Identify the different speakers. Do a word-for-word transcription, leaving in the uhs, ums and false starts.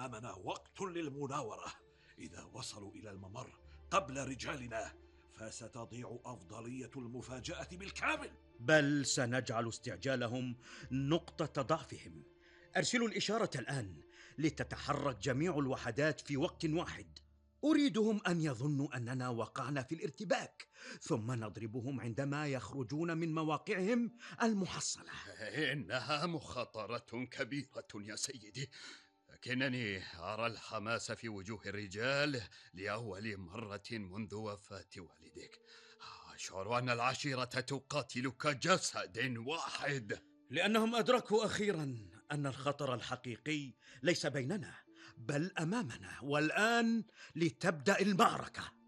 Speaker 1: أمامنا وقت للمناورة. إذا وصلوا إلى الممر قبل رجالنا فستضيع أفضلية المفاجأة بالكامل.
Speaker 2: بل سنجعل استعجالهم نقطة ضعفهم. أرسلوا الإشارة الآن لتتحرك جميع الوحدات في وقت واحد. أريدهم أن يظنوا أننا وقعنا في الارتباك، ثم نضربهم عندما يخرجون من مواقعهم المحصنة.
Speaker 3: إنها مخاطرة كبيرة يا سيدي، لكنني أرى الحماس في وجوه الرجال لأول مرة منذ وفاة والدك. أشعر أن العشيرة تقاتل كجسد واحد،
Speaker 2: لأنهم أدركوا أخيرا أن الخطر الحقيقي ليس بيننا بل أمامنا، والآن لتبدأ المعركة.